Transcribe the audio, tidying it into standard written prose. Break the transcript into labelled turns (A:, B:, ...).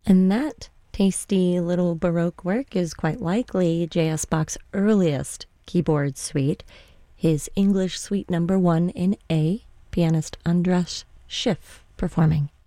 A: And that tasty little Baroque work is quite likely J.S. Bach's earliest keyboard suite, his English Suite No. 1 in A, pianist Andras Schiff performing.